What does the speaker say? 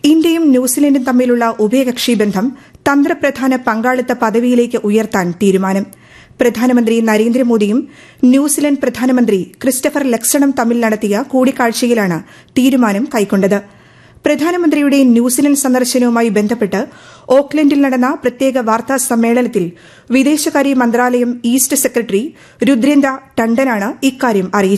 ഇന്ത്യയും ന്യൂസിലൻഡും തമ്മിലുള്ള ഉഭയകക്ഷി ബന്ധം തന്ത്രപ്രധാന പങ്കാളിത്ത പദവിയിലേക്ക് ഉയർത്താൻ തീരുമാനം. പ്രധാനമന്ത്രി നരേന്ദ്രമോദിയും ന്യൂസിലൻഡ് പ്രധാനമന്ത്രി ക്രിസ്റ്റഫർ ലക്സണും തമ്മിൽ നടത്തിയ കൂടിക്കാഴ്ചയിലാണ് തീരുമാനം കൈക്കൊണ്ടത്. പ്രധാനമന്ത്രിയുടെ ന്യൂസിലൻഡ് സന്ദർശനവുമായി ബന്ധപ്പെട്ട് ഓക്ലൻഡിൽ നടന്ന പ്രത്യേക വാർത്താ സമ്മേളനത്തിൽ വിദേശകാര്യ മന്ത്രാലയം ഈസ്റ്റ് സെക്രട്ടറി രുദ്രേന്ദ്ര ടണ്ടനാണ് ഇക്കാര്യം അറിയിച്ചത്.